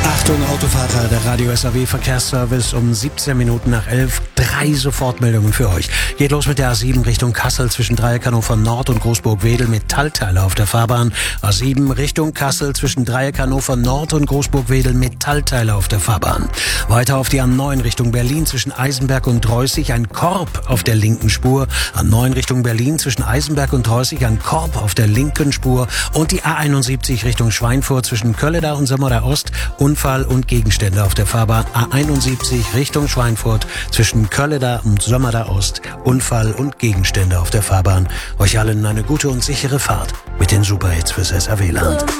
Achtung, Autofahrer, der Radio SAW Verkehrsservice um 17 Minuten nach 11. 3 Sofortmeldungen für euch. Geht los mit der A7 Richtung Kassel zwischen Dreieck Hannover Nord und Großburg-Wedel mit Metallteile auf der Fahrbahn. A7 Richtung Kassel zwischen Dreieck Hannover Nord und Großburg-Wedel mit Metallteile auf der Fahrbahn. Weiter auf die A9 Richtung Berlin zwischen Eisenberg und Dreußig ein Korb auf der linken Spur. A9 Richtung Berlin zwischen Eisenberg und Dreußig ein Korb auf der linken Spur. Und die A71 Richtung Schweinfurt zwischen Kölleda und Sömmerda Ost. Unfall und Gegenstände auf der Fahrbahn. A71 Richtung Schweinfurt zwischen Kölleda und Sömmerda Ost. Unfall und Gegenstände auf der Fahrbahn. Euch allen eine gute und sichere Fahrt mit den Superhits fürs SAW-Land.